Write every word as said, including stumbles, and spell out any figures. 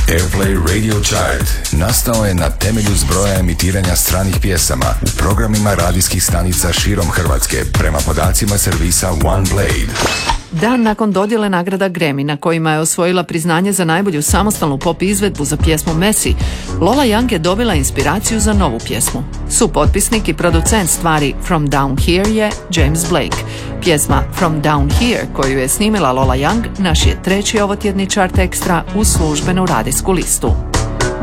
Airplay Radio Chart nastao je na temelju zbroja emitiranja stranih pjesama u programima radijskih stanica širom Hrvatske prema podacima servisa OneBlade. Dan nakon dodjele nagrada Grammy, na kojima je osvojila priznanje za najbolju samostalnu pop izvedbu za pjesmu Messi, Lola Young je dobila inspiraciju za novu pjesmu. Supotpisnik i producent stvari From Down Here je James Blake. Pjesma From Down Here, koju je snimila Lola Young, naš je treći ovotjedni chart ekstra uz službenu radijsku listu.